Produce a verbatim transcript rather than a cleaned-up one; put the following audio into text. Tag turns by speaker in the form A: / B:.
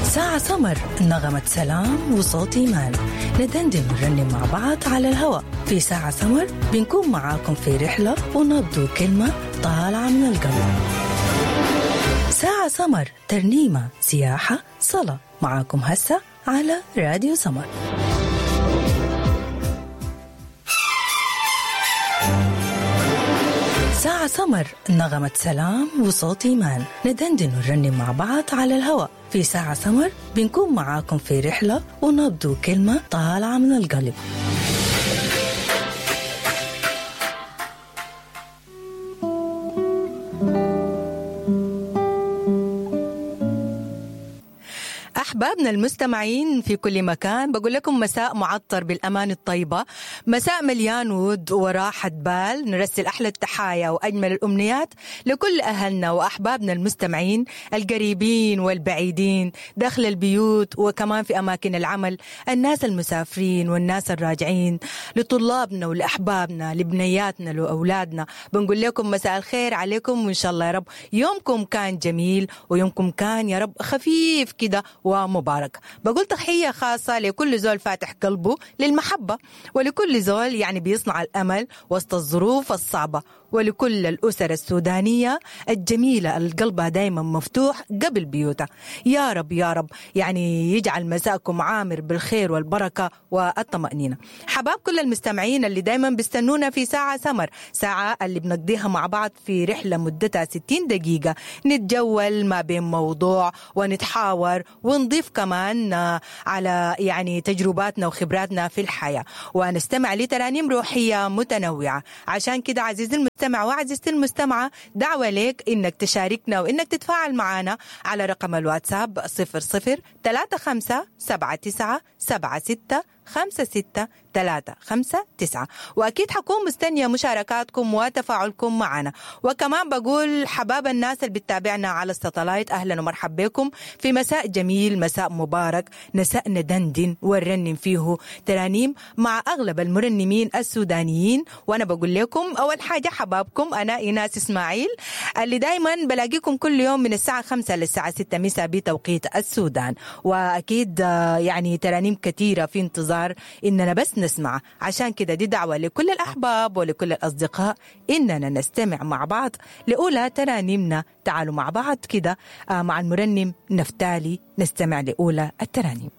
A: ساعة سمر، نغمة سلام وصوت إيمان، ندندن ونرنم مع بعض على الهواء. في ساعة سمر بنكون معاكم في رحلة ونبدو كلمة طالعة من القلب. ساعة سمر، ترنيمة، سياحة، صلاة، معاكم هسه على راديو سمر. ساعة سمر، نغمة سلام وصوت إيمان، ندندن ونرنم مع بعض على الهواء. في ساعة سمر بنكون معاكم في رحلة ونبدو كلمة طالعة من القلب. أحبابنا المستمعين في كل مكان، بقول لكم مساء معطر بالأمان الطيبة، مساء مليان ود وراحة بال. نرسل أحلى التحايا وأجمل الأمنيات لكل أهلنا وأحبابنا المستمعين القريبين والبعيدين داخل البيوت وكمان في أماكن العمل، الناس المسافرين والناس الراجعين، لطلابنا ولأحبابنا لبنياتنا لأولادنا. بنقول لكم مساء الخير عليكم، وإن شاء الله يا رب يومكم كان جميل ويومكم كان يا رب خفيف كده ومبارك. بقول تحية خاصة لكل زول فاتح قلبه للمحبة، ولكل زول يعني بيصنع الأمل وسط الظروف الصعبة، ولكل الأسر السودانية الجميلة القلبها دايما مفتوح قبل بيوتها. يا رب يا رب يعني يجعل مساءكم عامر بالخير والبركة والطمأنينة. حباب كل المستمعين اللي دايما بيستنونا في ساعة سمر، ساعة اللي بنقضيها مع بعض في رحلة مدتها ستين دقيقة، نتجول ما بين موضوع ونتحاور ونضيف كمان على يعني تجرباتنا وخبراتنا في الحياة، ونستمع لترانيم روحية متنوعة. عشان كده عزيزي المستمع وعزيزتي المستمعة، دعوة لك إنك تشاركنا وإنك تتفاعل معنا على رقم الواتساب صفر صفر ثلاثة خمسة سبعة تسعة سبعة ستة خمسة ستة ثلاثة خمسة تسعة، وأكيد حكون مستنية مشاركاتكم وتفاعلكم معنا. وكمان بقول حباب الناس اللي بتتابعنا على الساتلايت، أهلا ومرحبا بكم في مساء جميل، مساء مبارك، نساء ندندن ونرنم فيه ترانيم مع أغلب المرنمين السودانيين. وأنا بقول لكم أول حاجة حبابكم أنا إيناس إسماعيل، اللي دايما بلاقيكم كل يوم من الساعة خمسة للساعة ستة مساء بتوقيت السودان. وأكيد يعني ترانيم كثيرة في انتظار إننا بس نسمع. عشان كده دي دعوة لكل الأحباب ولكل الأصدقاء إننا نستمع مع بعض لأولى ترانيمنا. تعالوا مع بعض كده مع المرنم نفتالي نستمع لأولى الترانيم.